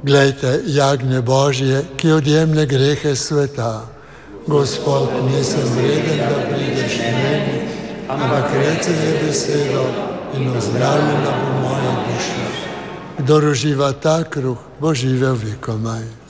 Glejte, jagnje Božje, ki odjemne grehe sveta. Gospod, nisem vreden, da prideš k meni, ampak reci le besedo in ozdravljena bo moja duša. Kdor uživa ta kruh, bo živel vekomaj.